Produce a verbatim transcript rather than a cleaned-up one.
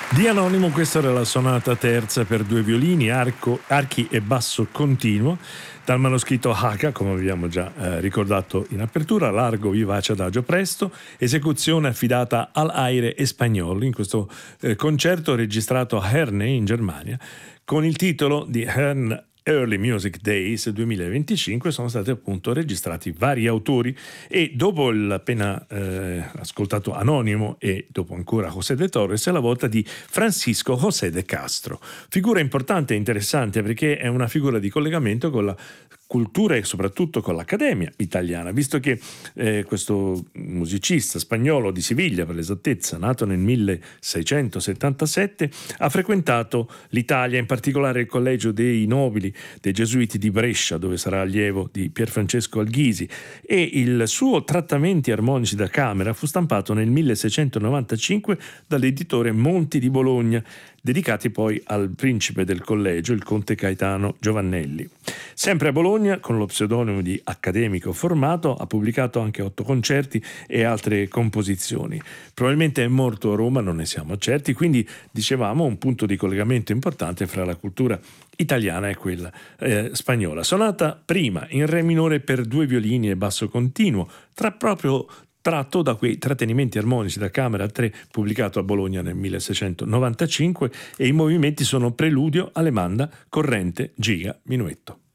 Di Anonimo, questa era la sonata terza per due violini, arco, archi e basso continuo, dal manoscritto Haka, come abbiamo già eh, ricordato in apertura, largo, vivace, adagio, presto, esecuzione affidata al Aire Espagnol, in questo eh, concerto registrato a Herne in Germania, con il titolo di Herne Early Music Days duemilaventicinque. Sono stati appunto registrati vari autori e dopo l'appena eh, ascoltato Anonimo e dopo ancora José de Torres è la volta di Francisco José de Castro, figura importante e interessante perché è una figura di collegamento con la cultura e soprattutto con l'Accademia italiana, visto che eh, questo musicista spagnolo di Siviglia, per l'esattezza, nato nel milleseicentosettantasette, ha frequentato l'Italia, in particolare il Collegio dei Nobili dei Gesuiti di Brescia, dove sarà allievo di Pierfrancesco Alghisi, e il suo Trattamenti armonici da camera fu stampato nel milleseicentonovantacinque dall'editore Monti di Bologna, dedicati poi al principe del collegio, il conte Gaetano Giovannelli. Sempre a Bologna, con lo pseudonimo di accademico formato, ha pubblicato anche otto concerti e altre composizioni. Probabilmente è morto a Roma, non ne siamo certi, quindi dicevamo un punto di collegamento importante fra la cultura italiana e quella eh, spagnola. Sonata prima in re minore per due violini e basso continuo, tra proprio tratto da quei trattenimenti armonici da camera a tre pubblicato a Bologna nel milleseicentonovantacinque, e i movimenti sono preludio, alemanda, corrente, giga, minuetto.